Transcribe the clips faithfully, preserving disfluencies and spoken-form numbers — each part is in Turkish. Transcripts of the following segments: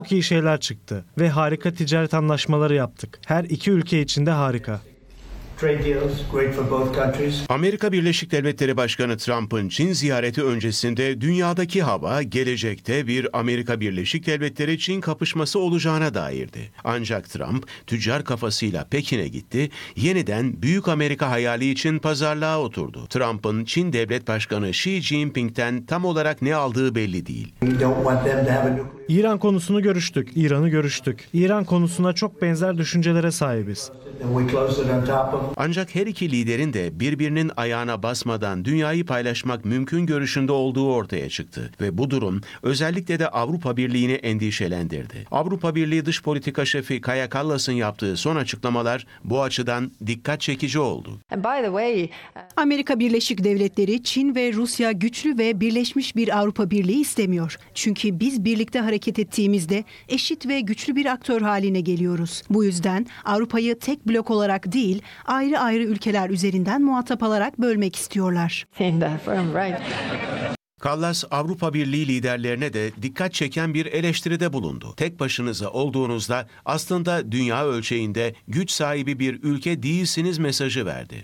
Çok iyi şeyler çıktı ve harika ticaret anlaşmaları yaptık. Her iki ülke için de harika. Amerika Birleşik Devletleri Başkanı Trump'ın Çin ziyareti öncesinde dünyadaki hava gelecekte bir Amerika Birleşik Devletleri-Çin kapışması olacağına dairdi. Ancak Trump tüccar kafasıyla Pekin'e gitti, yeniden Büyük Amerika hayali için pazarlığa oturdu. Trump'ın Çin Devlet Başkanı Xi Jinping'ten tam olarak ne aldığı belli değil. İran konusunu görüştük, İran'ı görüştük. İran konusuna çok benzer düşüncelere sahibiz. Ancak her iki liderin de birbirinin ayağına basmadan dünyayı paylaşmak mümkün görüşünde olduğu ortaya çıktı. Ve bu durum özellikle de Avrupa Birliği'ni endişelendirdi. Avrupa Birliği Dış Politika Şefi Kaja Kallas'ın yaptığı son açıklamalar bu açıdan dikkat çekici oldu. Amerika Birleşik Devletleri, Çin ve Rusya güçlü ve birleşmiş bir Avrupa Birliği istemiyor. Çünkü biz birlikte hareket ettiğimizde eşit ve güçlü bir aktör haline geliyoruz. Bu yüzden Avrupa'yı tek blok olarak değil, ayrı ayrı ülkeler üzerinden muhatap alarak bölmek istiyorlar. Kallas, Avrupa Birliği liderlerine de dikkat çeken bir eleştiride bulundu. Tek başınıza olduğunuzda aslında dünya ölçeğinde güç sahibi bir ülke değilsiniz mesajı verdi.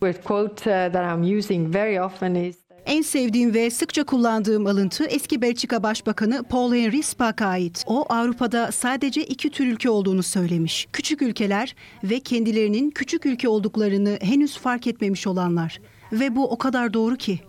En sevdiğim ve sıkça kullandığım alıntı eski Belçika Başbakanı Paul-Henri Spaak'a ait. O Avrupa'da sadece iki tür ülke olduğunu söylemiş. Küçük ülkeler ve kendilerinin küçük ülke olduklarını henüz fark etmemiş olanlar. Ve bu o kadar doğru ki.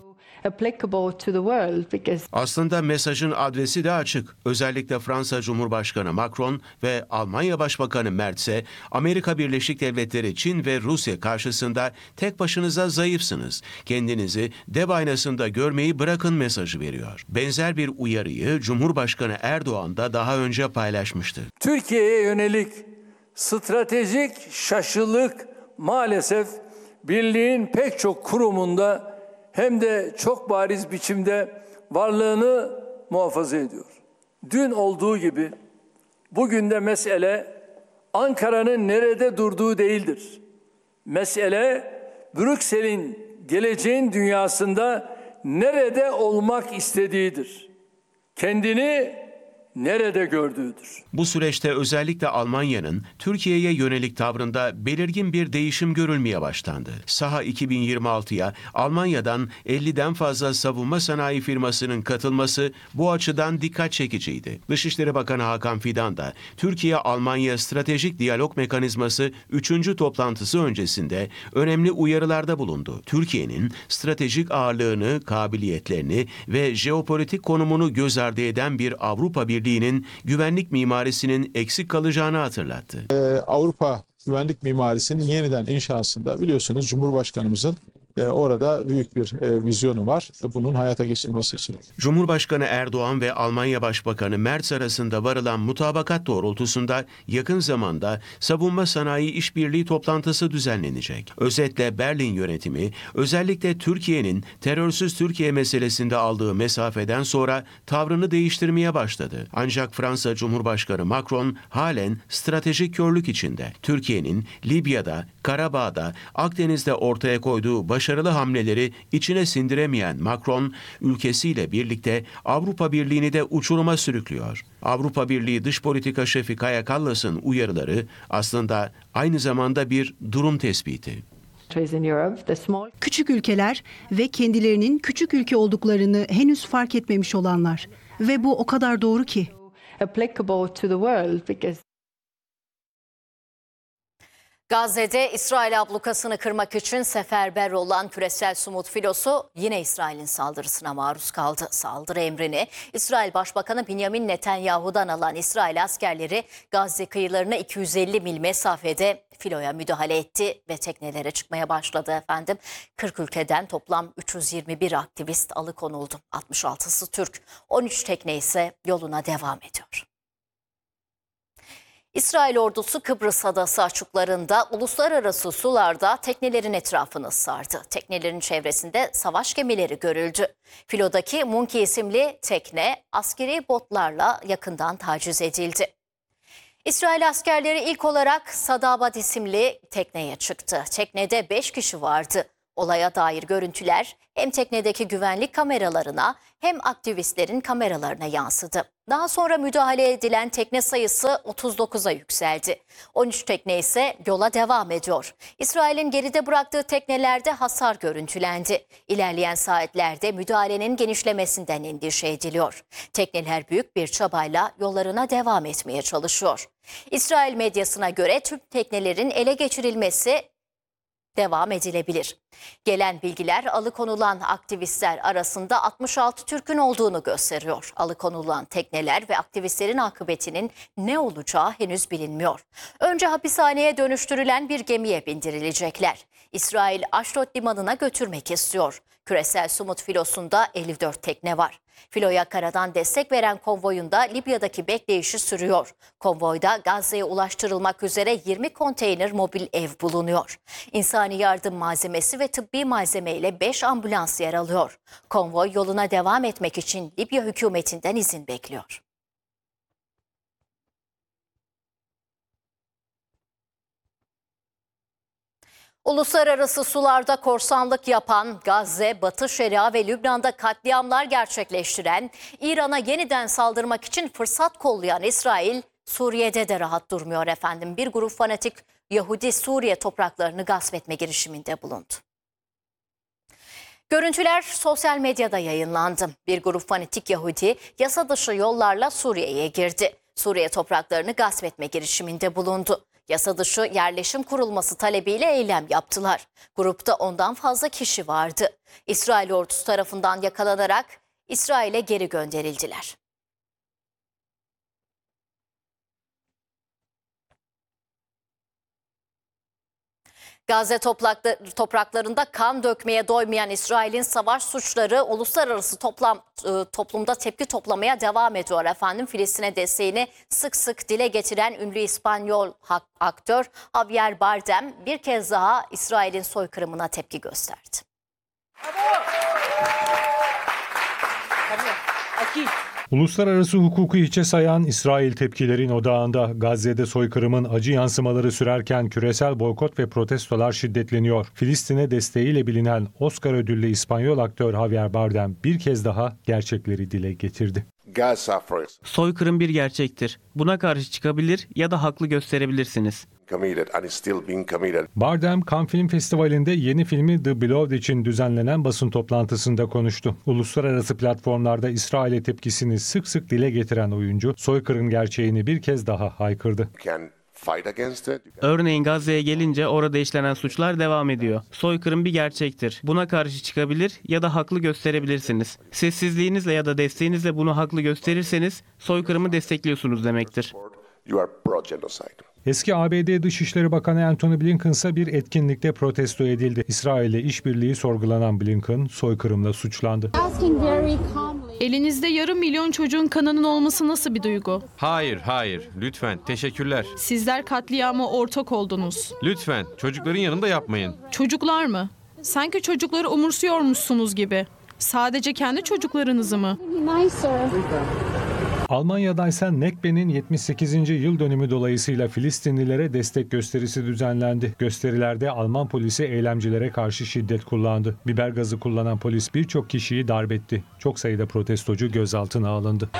Aslında mesajın adresi de açık. Özellikle Fransa Cumhurbaşkanı Macron ve Almanya Başbakanı Merz'e Amerika Birleşik Devletleri, Çin ve Rusya karşısında tek başınıza zayıfsınız. Kendinizi dev aynasında görmeyi bırakın mesajı veriyor. Benzer bir uyarıyı Cumhurbaşkanı Erdoğan da daha önce paylaşmıştı. Türkiye'ye yönelik stratejik şaşılık maalesef birliğin pek çok kurumunda hem de çok bariz biçimde varlığını muhafaza ediyor. Dün olduğu gibi bugün de mesele Ankara'nın nerede durduğu değildir. Mesele Brüksel'in geleceğin dünyasında nerede olmak istediğidir. Kendini nerede gördüğüdür. Bu süreçte özellikle Almanya'nın Türkiye'ye yönelik tavrında belirgin bir değişim görülmeye başlandı. Saha iki bin yirmi altıya Almanya'dan elliden fazla savunma sanayi firmasının katılması bu açıdan dikkat çekiciydi. Dışişleri Bakanı Hakan Fidan da Türkiye-Almanya Stratejik Diyalog Mekanizması üçüncü toplantısı öncesinde önemli uyarılarda bulundu. Türkiye'nin stratejik ağırlığını, kabiliyetlerini ve jeopolitik konumunu göz ardı eden bir Avrupa Birliği'nin güvenlik mimarisinin eksik kalacağını hatırlattı. Ee, Avrupa güvenlik mimarisinin yeniden inşasında biliyorsunuz Cumhurbaşkanımızın e, orada büyük bir e, vizyonu var. Bunun hayata geçirilmesi için. Cumhurbaşkanı Erdoğan ve Almanya Başbakanı Merz arasında varılan mutabakat doğrultusunda yakın zamanda savunma sanayi işbirliği toplantısı düzenlenecek. Özetle Berlin yönetimi özellikle Türkiye'nin terörsüz Türkiye meselesinde aldığı mesafeden sonra tavrını değiştirmeye başladı. Ancak Fransa Cumhurbaşkanı Macron halen stratejik körlük içinde. Türkiye'nin Libya'da, Karabağ'da, Akdeniz'de ortaya koyduğu başarılı hamleleri içine sindiremeyen Macron, ülkesiyle birlikte Avrupa Birliği'ni de uçuruma sürüklüyor. Avrupa Birliği Dış Politika Şefi Kaja Kallas'ın uyarıları aslında aynı zamanda bir durum tespiti. Küçük ülkeler ve kendilerinin küçük ülke olduklarını henüz fark etmemiş olanlar. Ve bu o kadar doğru ki. Gazze'de İsrail ablukasını kırmak için seferber olan küresel Sumut filosu yine İsrail'in saldırısına maruz kaldı. Saldırı emrini İsrail Başbakanı Benjamin Netanyahu'dan alan İsrail askerleri Gazze kıyılarına iki yüz elli mil mesafede filoya müdahale etti ve teknelere çıkmaya başladı efendim. kırk ülkeden toplam üç yüz yirmi bir aktivist alıkonuldu. altmış altısı Türk, on üç tekne ise yoluna devam ediyor. İsrail ordusu Kıbrıs Adası açıklarında uluslararası sularda teknelerin etrafını sardı. Teknelerin çevresinde savaş gemileri görüldü. Filodaki Munki isimli tekne askeri botlarla yakından taciz edildi. İsrail askerleri ilk olarak Sadabad isimli tekneye çıktı. Teknede beş kişi vardı. Olaya dair görüntüler hem teknedeki güvenlik kameralarına hem aktivistlerin kameralarına yansıdı. Daha sonra müdahale edilen tekne sayısı otuz dokuza yükseldi. on üç tekne ise yola devam ediyor. İsrail'in geride bıraktığı teknelerde hasar görüntülendi. İlerleyen saatlerde müdahalenin genişlemesinden endişe ediliyor. Tekneler büyük bir çabayla yollarına devam etmeye çalışıyor. İsrail medyasına göre tüm teknelerin ele geçirilmesi devam edilebilir. Gelen bilgiler alıkonulan aktivistler arasında altmış altı Türk'ün olduğunu gösteriyor. Alıkonulan tekneler ve aktivistlerin akıbetinin ne olacağı henüz bilinmiyor. Önce hapishaneye dönüştürülen bir gemiye bindirilecekler. İsrail Aşdod limanına götürmek istiyor. Küresel Sumut filosunda elli dört tekne var. Filoya karadan destek veren konvoyunda Libya'daki bekleyişi sürüyor. Konvoyda Gazze'ye ulaştırılmak üzere yirmi konteyner mobil ev bulunuyor. İnsani yardım malzemesi ve tıbbi malzeme ile beş ambulans yer alıyor. Konvoy yoluna devam etmek için Libya hükümetinden izin bekliyor. Uluslararası sularda korsanlık yapan, Gazze, Batı Şeria ve Lübnan'da katliamlar gerçekleştiren, İran'a yeniden saldırmak için fırsat kollayan İsrail, Suriye'de de rahat durmuyor efendim. Bir grup fanatik Yahudi Suriye topraklarını gasp etme girişiminde bulundu. Görüntüler sosyal medyada yayınlandı. Bir grup fanatik Yahudi yasa dışı yollarla Suriye'ye girdi. Suriye topraklarını gasp etme girişiminde bulundu. Yasa dışı yerleşim kurulması talebiyle eylem yaptılar. Grupta ondan fazla kişi vardı. İsrail ordusu tarafından yakalanarak İsrail'e geri gönderildiler. Gazze topraklarında kan dökmeye doymayan İsrail'in savaş suçları uluslararası toplam, toplumda tepki toplamaya devam ediyor efendim. Filistin'e desteğini sık sık dile getiren ünlü İspanyol aktör Javier Bardem bir kez daha İsrail'in soykırımına tepki gösterdi. Uluslararası hukuku hiçe sayan İsrail tepkilerin odağında. Gazze'de soykırımın acı yansımaları sürerken küresel boykot ve protestolar şiddetleniyor. Filistin'e desteğiyle bilinen Oscar ödüllü İspanyol aktör Javier Bardem bir kez daha gerçekleri dile getirdi. Soykırım bir gerçektir. Buna karşı çıkabilir ya da haklı gösterebilirsiniz. Bardem, Cannes Film Festivali'nde yeni filmi The Beloved için düzenlenen basın toplantısında konuştu. Uluslararası platformlarda İsrail'e tepkisini sık sık dile getiren oyuncu, soykırım gerçeğini bir kez daha haykırdı. Örneğin Gazze'ye gelince orada işlenen suçlar devam ediyor. Soykırım bir gerçektir. Buna karşı çıkabilir ya da haklı gösterebilirsiniz. Sessizliğinizle ya da desteğinizle bunu haklı gösterirseniz soykırımı destekliyorsunuz demektir. Eski A B D Dışişleri Bakanı Antony Blinken ise bir etkinlikte protesto edildi. İsrail'le işbirliği sorgulanan Blinken soykırımla suçlandı. Elinizde yarım milyon çocuğun kanının olması nasıl bir duygu? Hayır, hayır. Lütfen. Teşekkürler. Sizler katliama ortak oldunuz. Lütfen. Çocukların yanında yapmayın. Çocuklar mı? Sanki çocukları umursuyormuşsunuz gibi. Sadece kendi çocuklarınızı mı? Almanya'da ise Nekbe'nin yetmiş sekizinci yıl dönümü dolayısıyla Filistinlilere destek gösterisi düzenlendi. Gösterilerde Alman polisi eylemcilere karşı şiddet kullandı. Biber gazı kullanan polis birçok kişiyi darp etti. Çok sayıda protestocu gözaltına alındı.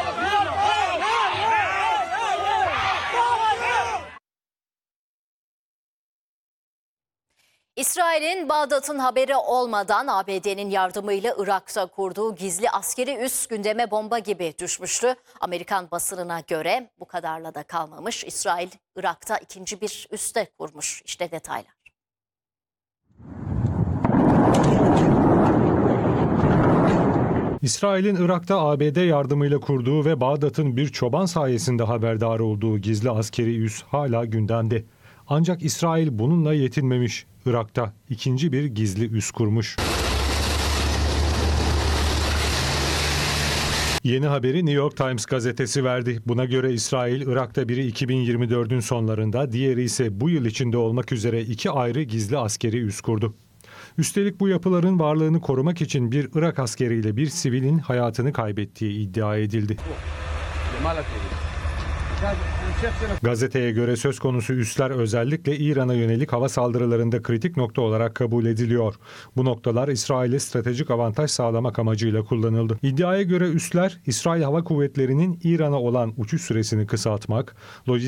İsrail'in Bağdat'ın haberi olmadan A B D'nin yardımıyla Irak'ta kurduğu gizli askeri üs gündeme bomba gibi düşmüştü. Amerikan basınına göre bu kadarla da kalmamış. İsrail Irak'ta ikinci bir üs de kurmuş. İşte detaylar. İsrail'in Irak'ta A B D yardımıyla kurduğu ve Bağdat'ın bir çoban sayesinde haberdar olduğu gizli askeri üs hala gündemde. Ancak İsrail bununla yetinmemiş. Irak'ta ikinci bir gizli üs kurmuş. Yeni haberi New York Times gazetesi verdi. Buna göre İsrail, Irak'ta biri iki bin yirmi dördün sonlarında, diğeri ise bu yıl içinde olmak üzere iki ayrı gizli askeri üs kurdu. Üstelik bu yapıların varlığını korumak için bir Irak askeriyle bir sivilin hayatını kaybettiği iddia edildi. Gazeteye göre söz konusu üsler özellikle İran'a yönelik hava saldırılarında kritik nokta olarak kabul ediliyor. Bu noktalar İsrail'e stratejik avantaj sağlamak amacıyla kullanıldı. İddiaya göre üsler İsrail Hava Kuvvetleri'nin İran'a olan uçuş süresini kısaltmak, lojistik